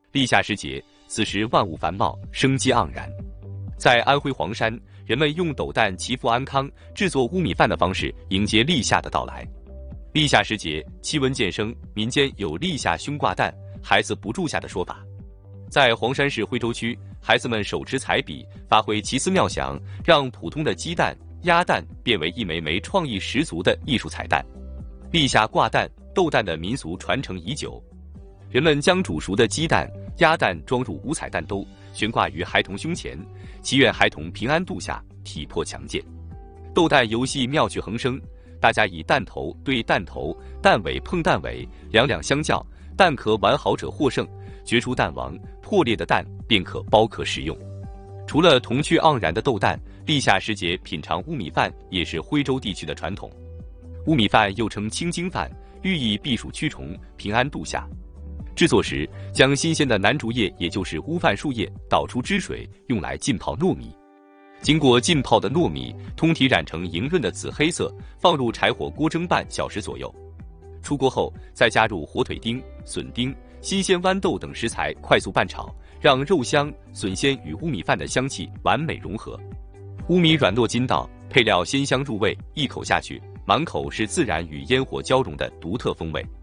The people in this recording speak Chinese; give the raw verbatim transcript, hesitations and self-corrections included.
立夏时节，此时万物繁茂，生机盎然。在安徽黄山，人们用斗蛋祈福安康、制作乌米饭的方式迎接立夏的到来。立夏时节，气温渐升，民间有立夏胸挂蛋，孩子不住下的说法。在黄山市徽州区，孩子们手持彩笔，发挥奇思妙想，让普通的鸡蛋、鸭蛋变为一枚枚创意十足的艺术彩蛋。立夏挂蛋、斗蛋的民俗传承已久，人们将煮熟的鸡蛋、鸭蛋装入五彩蛋兜，悬挂于孩童胸前，祈愿孩童平安度夏，体魄强健。斗蛋游戏妙趣横生，大家以蛋头对蛋头、蛋尾碰蛋尾，两两相较，蛋壳完好者获胜，决出蛋王，破裂的蛋便可剥壳食用。除了童趣盎然的斗蛋，立夏时节品尝乌米饭也是徽州地区的传统。乌米饭又称清精饭，寓意避暑驱虫、平安度夏。制作时，将新鲜的楠竹叶，也就是乌饭树叶，倒出汁水，用来浸泡糯米。经过浸泡的糯米通体染成莹润的紫黑色，放入柴火锅蒸半小时左右。出锅后，再加入火腿丁、笋丁、新鲜豌豆等食材，快速拌炒，让肉香、笋鲜与乌米饭的香气完美融合。乌米软糯筋道，配料鲜香入味，一口下去，满口是自然与烟火交融的独特风味。